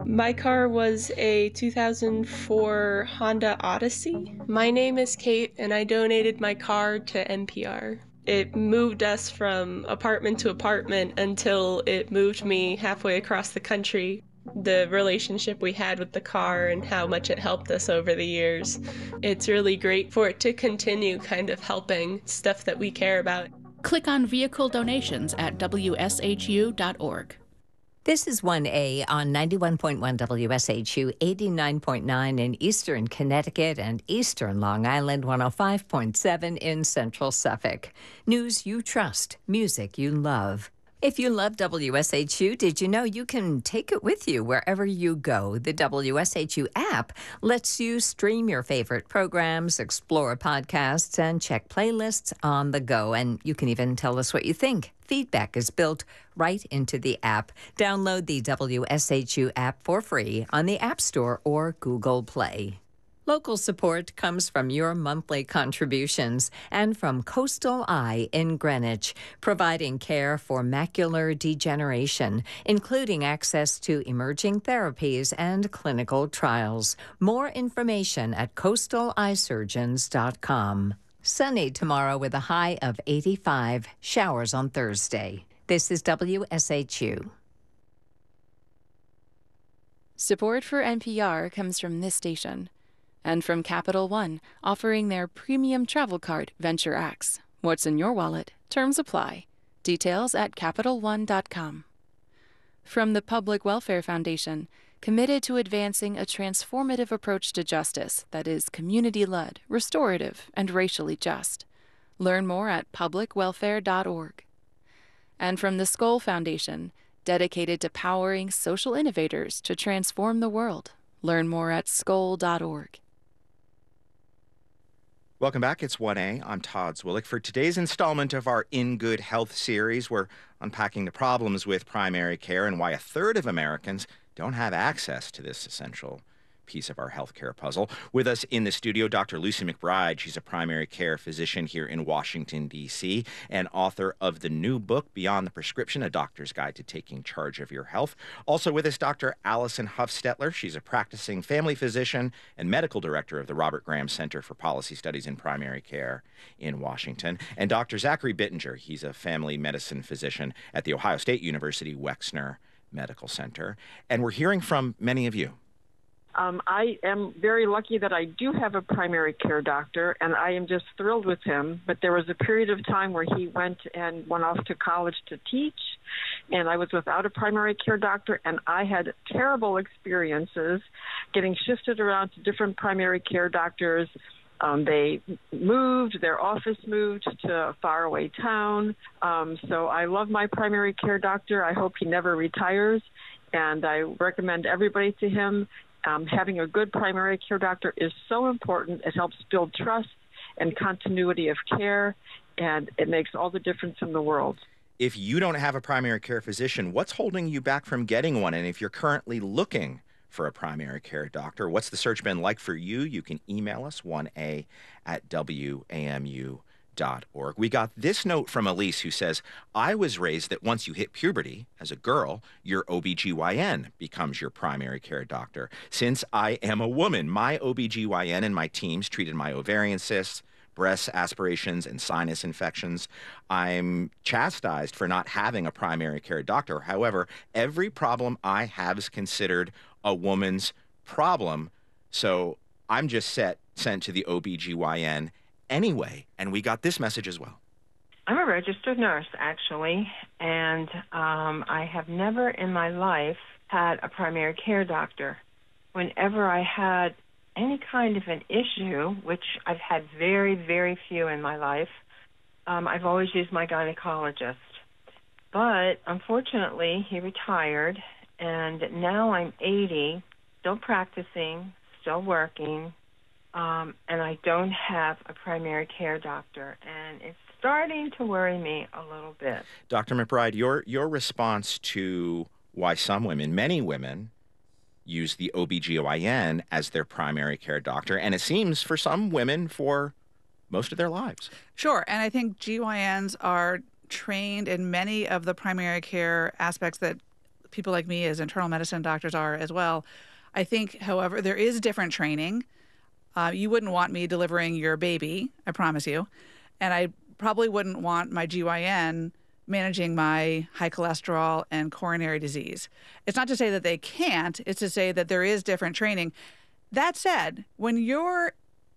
My car was a 2004 Honda Odyssey. My name is Kate, and I donated my car to NPR. It moved us from apartment to apartment until it moved me halfway across the country. The relationship we had with the car and how much it helped us over the years. It's really great for it to continue kind of helping stuff that we care about. Click on vehicle donations at WSHU.org. This is 1A on 91.1 WSHU, 89.9 in eastern Connecticut and eastern Long Island, 105.7 in central Suffolk. News you trust, music you love. If you love WSHU, did you know you can take it with you wherever you go? The WSHU app lets you stream your favorite programs, explore podcasts, and check playlists on the go. And you can even tell us what you think. Feedback is built right into the app. Download the WSHU app for free on the App Store or Google Play. Local support comes from your monthly contributions and from Coastal Eye in Greenwich, providing care for macular degeneration, including access to emerging therapies and clinical trials. More information at coastaleyesurgeons.com. Sunny tomorrow with a high of 85, showers on Thursday. This is WSHU. Support for NPR comes from this station. And from Capital One, offering their premium travel card, Venture X. What's in your wallet? Terms apply. Details at CapitalOne.com. From the Public Welfare Foundation, committed to advancing a transformative approach to justice that is community-led, restorative, and racially just. Learn more at publicwelfare.org. And from the Skoll Foundation, dedicated to powering social innovators to transform the world. Learn more at skoll.org. Welcome back. It's 1A. I'm Todd Zwillich. For today's installment of our In Good Health series, we're unpacking the problems with primary care and why a third of Americans don't have access to this essential piece of our healthcare puzzle. With us in the studio, Dr. Lucy McBride. She's a primary care physician here in Washington, D.C., and author of the new book, Beyond the Prescription, A Doctor's Guide to Taking Charge of Your Health. Also with us, Dr. Allison Huffstetler. She's a practicing family physician and medical director of the Robert Graham Center for Policy Studies in Primary Care in Washington. And Dr. Zachary Bittinger. He's a family medicine physician at the Ohio State University Wexner Medical Center. And we're hearing from many of you. I am very lucky that I do have a primary care doctor, and I am just thrilled with him. But there was a period of time where he went off to college to teach, and I was without a primary care doctor, and I had terrible experiences getting shifted around to different primary care doctors. They moved, their office moved to a faraway town. So I love my primary care doctor. I hope he never retires, and I recommend everybody to him. Having a good primary care doctor is so important. It helps build trust and continuity of care, and it makes all the difference in the world. If you don't have a primary care physician, what's holding you back from getting one? And if you're currently looking for a primary care doctor, what's the search been like for you? You can email us, 1a@wamu.org. We got this note from Elise who says, I was raised that once you hit puberty as a girl, your OBGYN becomes your primary care doctor. Since I am a woman, my OBGYN and my teams treated my ovarian cysts, breast aspirations, and sinus infections. I'm chastised for not having a primary care doctor. However, every problem I have is considered a woman's problem. So I'm just sent to the OBGYN anyway. And we got this message as well. I'm a registered nurse, actually, and I have never in my life had a primary care doctor. Whenever I had any kind of an issue, which I've had very, very few in my life, I've always used my gynecologist. But unfortunately, he retired, and now I'm 80, still practicing, still working, and I don't have a primary care doctor, and it's starting to worry me a little bit. Dr. McBride, your response to why some women, many women, use the OBGYN as their primary care doctor, and it seems for some women for most of their lives. Sure, and I think GYNs are trained in many of the primary care aspects that people like me as internal medicine doctors are as well. I think, however, there is different training. You wouldn't want me delivering your baby, I promise you. And I probably wouldn't want my GYN managing my high cholesterol and coronary disease. It's not to say that they can't, it's to say that there is different training. That said, when you're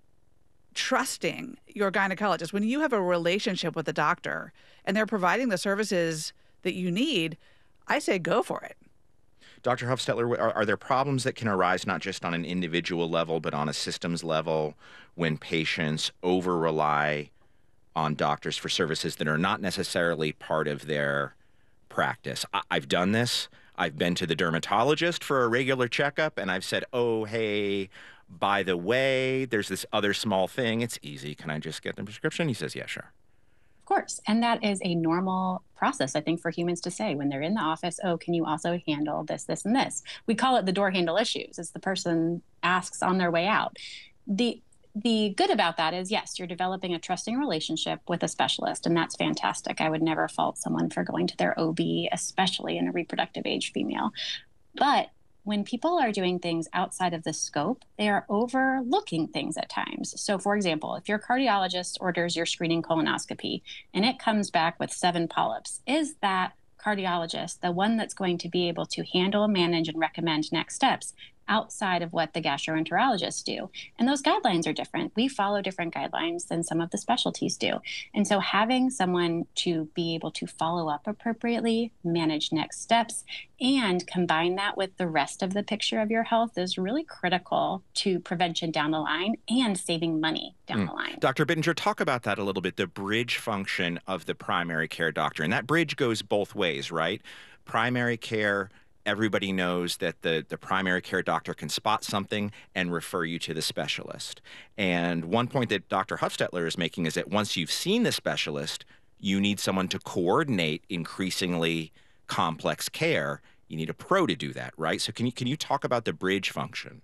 trusting your gynecologist, when you have a relationship with the doctor and they're providing the services that you need, I say go for it. Dr. Huffstetler, are there problems that can arise not just on an individual level, but on a systems level when patients over-rely on doctors for services that are not necessarily part of their practice? I've done this. I've been to the dermatologist for a regular checkup, and I've said, oh, hey, by the way, there's this other small thing. It's easy. Can I just get the prescription? He says, yeah, sure. Course. And that is a normal process, I think, for humans to say when they're in the office, oh, can you also handle this, this, and this? We call it the door handle issues. It's the person asks on their way out. The good about that is, yes, you're developing a trusting relationship with a specialist, and that's fantastic. I would never fault someone for going to their OB, especially in a reproductive age female. But when people are doing things outside of the scope, they are overlooking things at times. So, for example, if your cardiologist orders your screening colonoscopy and it comes back with 7 polyps, is that cardiologist the one that's going to be able to handle, manage, and recommend next steps outside of what the gastroenterologists do? And those guidelines are different. We follow different guidelines than some of the specialties do. And so having someone to be able to follow up appropriately, manage next steps, and combine that with the rest of the picture of your health is really critical to prevention down the line and saving money down the line. Dr. Bittinger, talk about that a little bit, the bridge function of the primary care doctor. And that bridge goes both ways, right? Primary care, everybody knows that the primary care doctor can spot something and refer you to the specialist. And one point that Dr. Huffstetler is making is that once you've seen the specialist, you need someone to coordinate increasingly complex care. You need a pro to do that, right? So can you talk about the bridge function?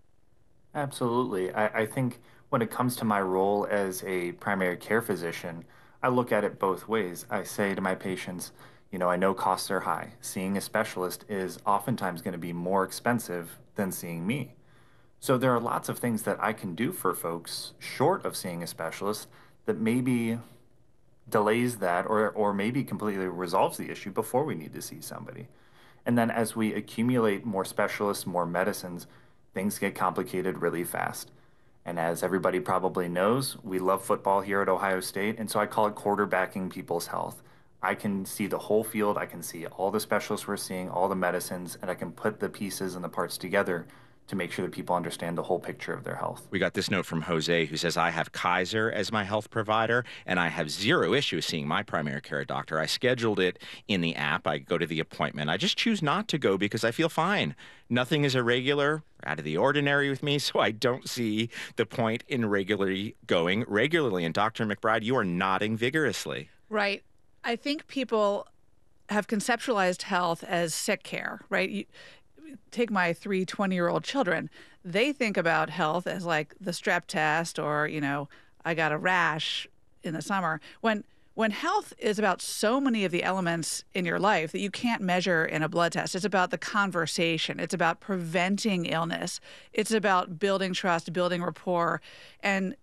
Absolutely. I think when it comes to my role as a primary care physician, I look at it both ways. I say to my patients, you know, I know costs are high. Seeing a specialist is oftentimes going to be more expensive than seeing me. So there are lots of things that I can do for folks short of seeing a specialist that maybe delays that or maybe completely resolves the issue before we need to see somebody. And then as we accumulate more specialists, more medicines, things get complicated really fast. And as everybody probably knows, we love football here at Ohio State, and so I call it quarterbacking people's health. I can see the whole field, I can see all the specialists we're seeing, all the medicines, and I can put the pieces and the parts together to make sure that people understand the whole picture of their health. We got this note from Jose who says, I have Kaiser as my health provider, and I have zero issue seeing my primary care doctor. I scheduled it in the app. I go to the appointment. I just choose not to go because I feel fine. Nothing is irregular, out of the ordinary with me, so I don't see the point in going regularly. And Dr. McBride, you are nodding vigorously. Right. I think people have conceptualized health as sick care, right? Take my 3 20-year-old children. They think about health as like the strep test or, you know, I got a rash in the summer. When health is about so many of the elements in your life that you can't measure in a blood test. It's about the conversation. It's about preventing illness. It's about building trust, building rapport, and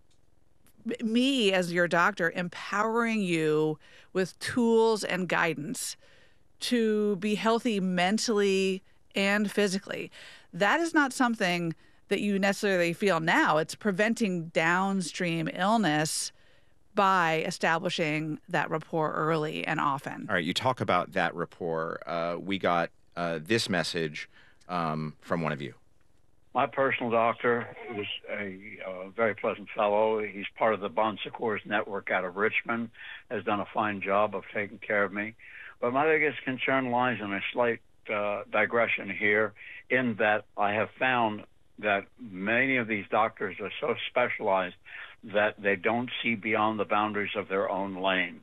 me as your doctor empowering you with tools and guidance to be healthy mentally and physically. That is not something that you necessarily feel now. It's preventing downstream illness by establishing that rapport early and often. All right, you talk about that rapport. We got this message from one of you. My personal doctor is a very pleasant fellow. He's part of the Bon Secours network out of Richmond, has done a fine job of taking care of me. But my biggest concern lies in a slight digression here, in that I have found that many of these doctors are so specialized that they don't see beyond the boundaries of their own lane.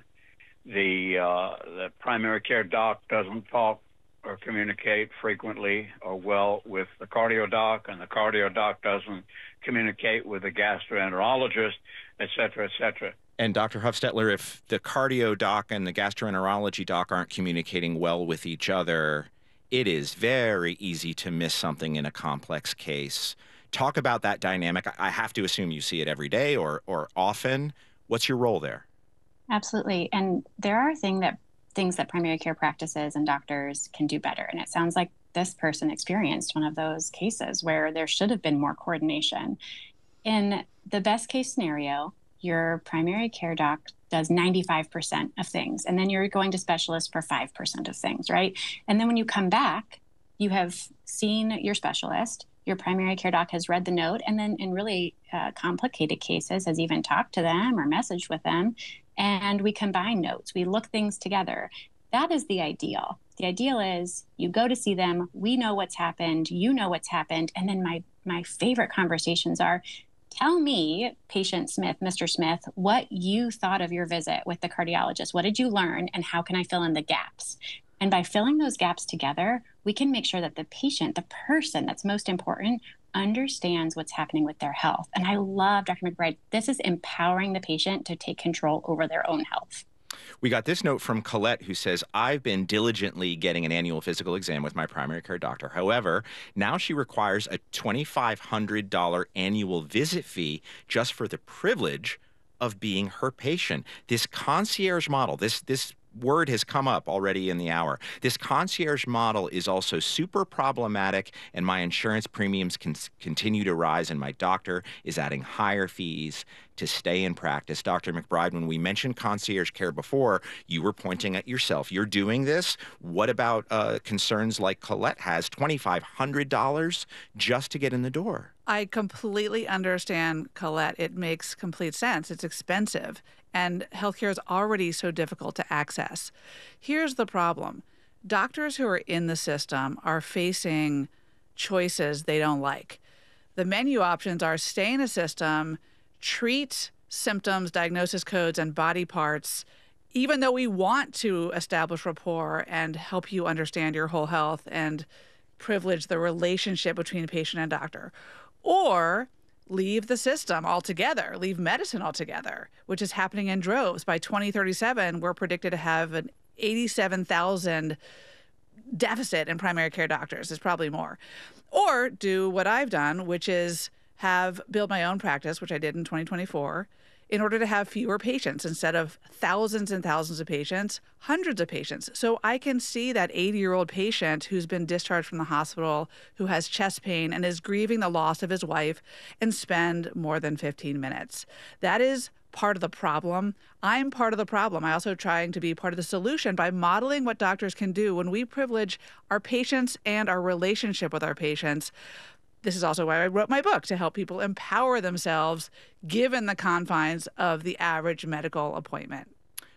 The primary care doc doesn't talk or communicate frequently or well with the cardio doc, and the cardio doc doesn't communicate with the gastroenterologist, et cetera, et cetera. And Dr. Huffstetler, if the cardio doc and the gastroenterology doc aren't communicating well with each other, it is very easy to miss something in a complex case. Talk about that dynamic. I have to assume you see it every day or often. What's your role there? Absolutely. And there are things that primary care practices and doctors can do better. And it sounds like this person experienced one of those cases where there should have been more coordination. In the best case scenario, your primary care doc does 95% of things, and then you're going to specialists for 5% of things, right? And then when you come back, you have seen your specialist, your primary care doc has read the note, and then in really complicated cases has even talked to them or messaged with them, and we combine notes, we look things together. That is the ideal. The ideal is you go to see them, we know what's happened, you know what's happened, and then my favorite conversations are, tell me, patient Smith, Mr. Smith, what you thought of your visit with the cardiologist. What did you learn, and how can I fill in the gaps? And by filling those gaps together, we can make sure that the patient, the person that's most important, understands what's happening with their health. And I love, Dr. McBride, this is empowering the patient to take control over their own health. We got this note from Colette who says, I've been diligently getting an annual physical exam with my primary care doctor. However, now she requires a $2,500 annual visit fee just for the privilege of being her patient. This concierge model, this word has come up already in the hour. This concierge model is also super problematic, and my insurance premiums can continue to rise, and my doctor is adding higher fees to stay in practice. Dr. McBride, when we mentioned concierge care before, you were pointing at yourself. You're doing this. What about concerns like Colette has, $2,500 just to get in the door? I completely understand, Colette. It makes complete sense. It's expensive, and healthcare is already so difficult to access. Here's the problem. Doctors who are in the system are facing choices they don't like. The menu options are stay in a system, treat symptoms, diagnosis codes, and body parts, even though we want to establish rapport and help you understand your whole health and privilege the relationship between patient and doctor. Or leave the system altogether, leave medicine altogether, which is happening in droves. By 2037, we're predicted to have an 87,000 deficit in primary care doctors. It's probably more. Or do what I've done, which is build my own practice, which I did in 2024, in order to have fewer patients. Instead of thousands and thousands of patients, hundreds of patients. So I can see that 80-year-old patient who's been discharged from the hospital, who has chest pain and is grieving the loss of his wife, and spend more than 15 minutes. That is part of the problem. I'm part of the problem. I'm also trying to be part of the solution by modeling what doctors can do when we privilege our patients and our relationship with our patients. This is also why I wrote my book, to help people empower themselves given the confines of the average medical appointment.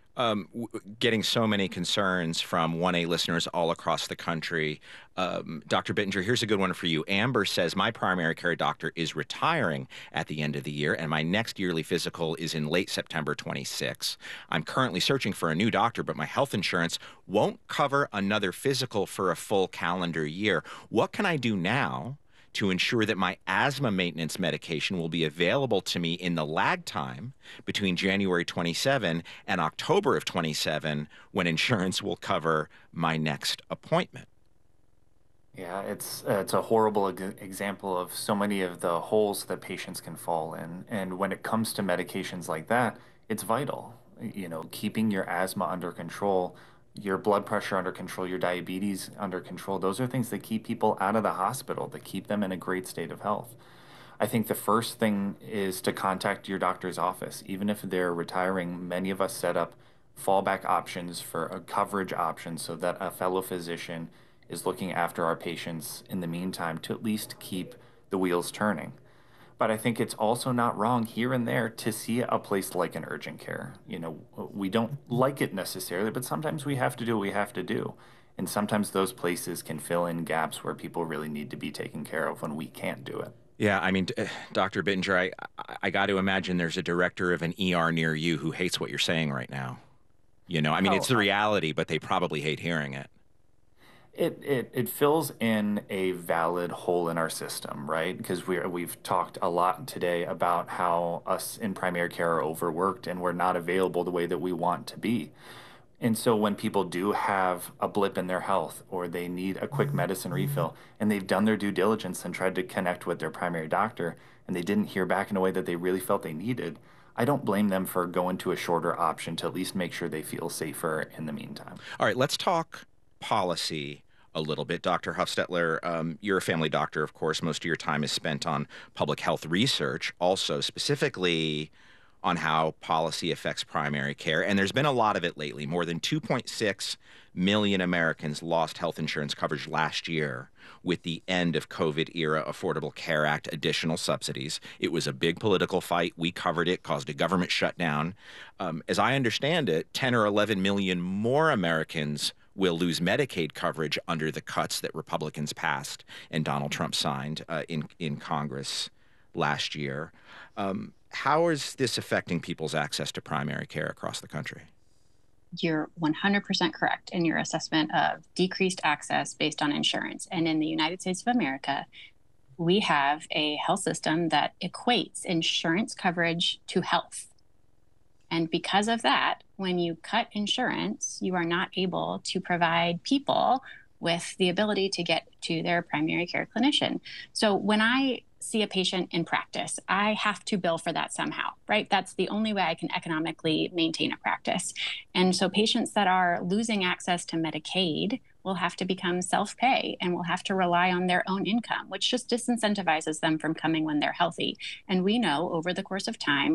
Getting so many concerns from 1A listeners all across the country. Dr. Bittinger, here's a good one for you. Amber says, my primary care doctor is retiring at the end of the year, and my next yearly physical is in late September 26. I'm currently searching for a new doctor, but my health insurance won't cover another physical for a full calendar year. What can I do now to ensure that my asthma maintenance medication will be available to me in the lag time between January 27 and October of 27, when insurance will cover my next appointment? Yeah, it's a horrible example of so many of the holes that patients can fall in. And when it comes to medications like that, it's vital. You know, keeping your asthma under control, your blood pressure under control, your diabetes under control. Those are things that keep people out of the hospital, that keep them in a great state of health. I think the first thing is to contact your doctor's office. Even if they're retiring, many of us set up fallback options for a coverage option so that a fellow physician is looking after our patients in the meantime to at least keep the wheels turning. But I think it's also not wrong here and there to see a place like an urgent care. You know, we don't like it necessarily, but sometimes we have to do what we have to do. And sometimes those places can fill in gaps where people really need to be taken care of when we can't do it. Yeah, I mean, Dr. Bittinger, I got to imagine there's a director of an ER near you who hates what you're saying right now. You know, I mean, it's the reality, but they probably hate hearing it. It fills in a valid hole in our system, right? Because we've talked a lot today about how us in primary care are overworked and we're not available the way that we want to be. And so when people do have a blip in their health or they need a quick medicine refill and they've done their due diligence and tried to connect with their primary doctor and they didn't hear back in a way that they really felt they needed, I don't blame them for going to a shorter option to at least make sure they feel safer in the meantime. All right, let's talk policy a little bit. Dr. Huffstetler, you're a family doctor, of course. Most of your time is spent on public health research, also specifically on how policy affects primary care. And there's been a lot of it lately. More than 2.6 million Americans lost health insurance coverage last year with the end of COVID-era Affordable Care Act additional subsidies. It was a big political fight. We covered it, caused a government shutdown. As I understand it, 10 or 11 million more Americans will lose Medicaid coverage under the cuts that Republicans passed and Donald Trump signed in Congress last year. How is this affecting people's access to primary care across the country? You're 100% correct in your assessment of decreased access based on insurance. And in the United States of America, we have a health system that equates insurance coverage to health. And because of that, when you cut insurance, you are not able to provide people with the ability to get to their primary care clinician. So when I see a patient in practice, I have to bill for that somehow, right? That's the only way I can economically maintain a practice. And so patients that are losing access to Medicaid will have to become self-pay and will have to rely on their own income, which just disincentivizes them from coming when they're healthy. And we know over the course of time,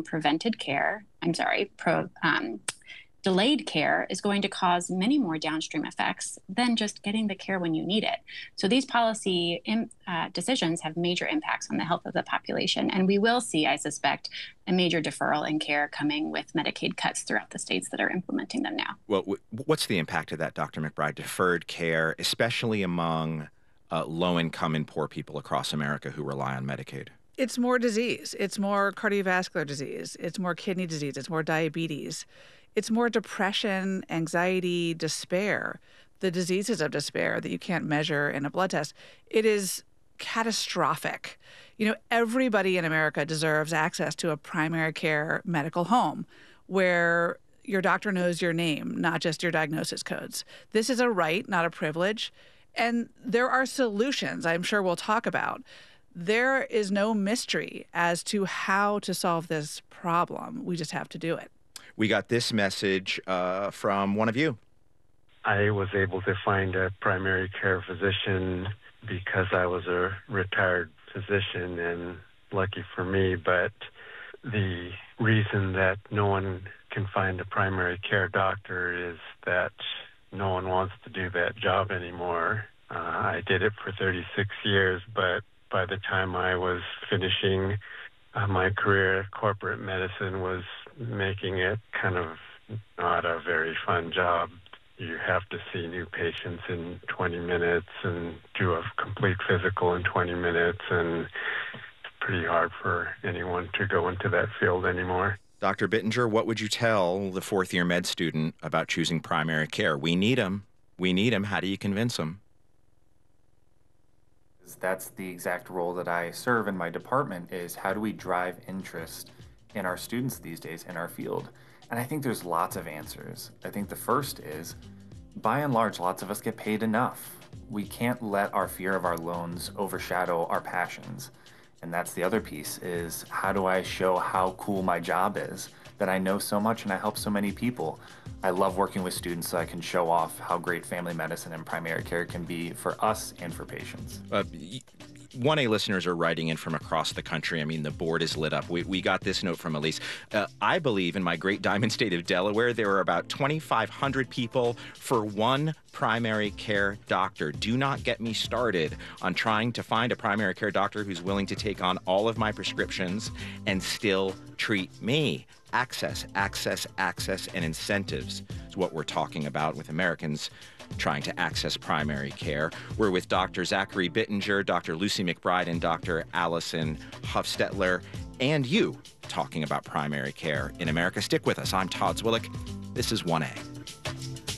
delayed care is going to cause many more downstream effects than just getting the care when you need it. So these policy decisions have major impacts on the health of the population. And we will see, I suspect, a major deferral in care coming with Medicaid cuts throughout the states that are implementing them now. Well, what's the impact of that, Dr. McBride? Deferred care, especially among low-income and poor people across America who rely on Medicaid? It's more disease. It's more cardiovascular disease. It's more kidney disease. It's more diabetes. It's more depression, anxiety, despair, the diseases of despair that you can't measure in a blood test. It is catastrophic. You know, everybody in America deserves access to a primary care medical home where your doctor knows your name, not just your diagnosis codes. This is a right, not a privilege. And there are solutions I'm sure we'll talk about. There is no mystery as to how to solve this problem. We just have to do it. We got this message from one of you. I was able to find a primary care physician because I was a retired physician, and lucky for me, but the reason that no one can find a primary care doctor is that no one wants to do that job anymore. I did it for 36 years, but by the time I was finishing my career, corporate medicine was making it kind of not a very fun job. You have to see new patients in 20 minutes and do a complete physical in 20 minutes, and it's pretty hard for anyone to go into that field anymore. Dr. Bittinger, what would you tell the fourth-year med student about choosing primary care? We need them. We need them. How do you convince them? That's the exact role that I serve in my department, is how do we drive interest in our students these days in our field? And I think there's lots of answers. I think the first is, by and large, lots of us get paid enough. We can't let our fear of our loans overshadow our passions. And that's the other piece, is how do I show how cool my job is, that I know so much and I help so many people. I love working with students so I can show off how great family medicine and primary care can be for us and for patients. 1A listeners are writing in from across the country. I mean, the board is lit up. We got this note from Elise. I believe in my great diamond state of Delaware, there are about 2,500 people for one primary care doctor. Do not get me started on trying to find a primary care doctor who's willing to take on all of my prescriptions and still treat me. Access, access, access, and incentives is what we're talking about with Americans trying to access primary care. We're with Dr. Zachary Bittinger, Dr. Lucy McBride, and Dr. Allison Huffstetler, and you talking about primary care in America. Stick with us. I'm Todd Zwillich. This is 1A.